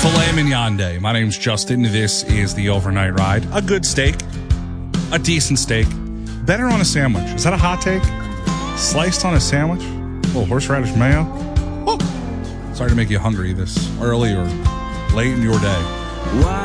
Filet mignon day. My name's Justin. This is the Overnight Ride. A good steak. A decent steak. Better on a sandwich. Is that a hot take? Sliced on a sandwich? A little horseradish mayo? Oh. Sorry to make you hungry this early or late in your day.